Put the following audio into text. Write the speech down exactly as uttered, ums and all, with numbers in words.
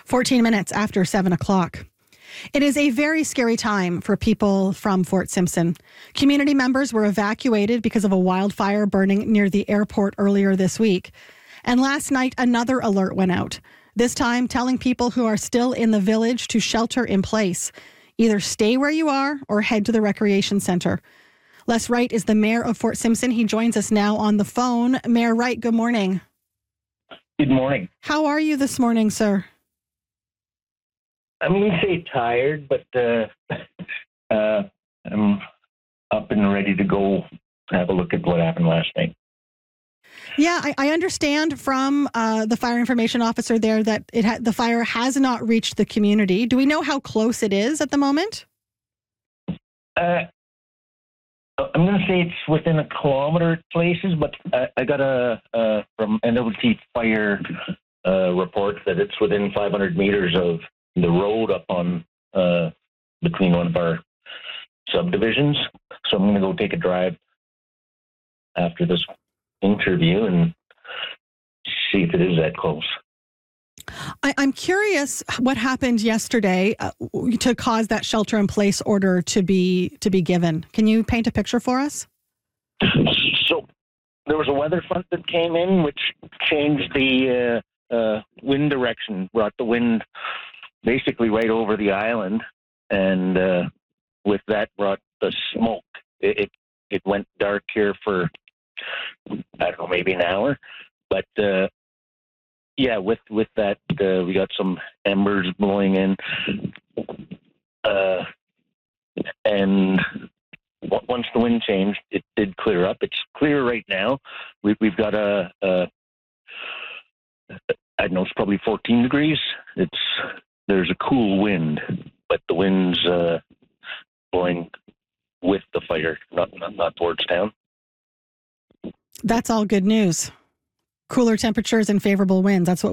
fourteen minutes after seven o'clock. It is a very scary time for people from Fort Simpson. Community members were evacuated because of a wildfire burning near the airport earlier this week. And last night, another alert went out, this time telling people who are still in the village to shelter in place. Either stay where you are or head to the recreation centre. Les Wright is the mayor of Fort Simpson. He joins us now on the phone. Mayor Wright, good morning. Good morning. How are you this morning, sir? I'm going to say tired, but uh, uh, I'm up and ready to go have a look at what happened last night. Yeah, I, I understand from uh, the fire information officer there that it ha- the fire has not reached the community. Do we know how close it is at the moment? Uh, I'm going to say it's within a kilometer at places, but I, I got a uh, from N W T Fire uh, report that it's within five hundred meters of the road up on uh, between one of our subdivisions. So I'm going to go take a drive after this interview and see if it is that close. I, I'm curious what happened yesterday uh, to cause that shelter-in-place order to be to be given. Can you paint a picture for us? So there was a weather front that came in, which changed the uh, uh, wind direction, brought the wind basically right over the island, and uh, with that brought the smoke. It, it it went dark here for I don't know, maybe an hour, but uh, yeah, with with that uh, we got some embers blowing in, uh, and w- once the wind changed, it did clear up. It's clear right now. We, we've got a, a I don't know, it's probably fourteen degrees. It's there's a cool wind, but the wind's uh, blowing with the fire, not, not not towards town. That's all good news. Cooler temperatures and favorable winds. That's what